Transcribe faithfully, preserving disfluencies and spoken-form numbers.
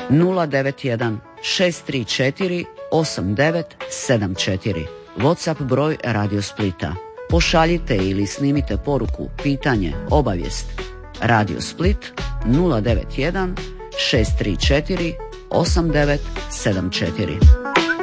nula devet jedan šest tri četiri osam devet sedam četiri. WhatsApp broj Radio Splita. Pošaljite ili snimite poruku, pitanje, obavijest. Radio Split nula devet jedan šest tri četiri osam devet sedam četiri.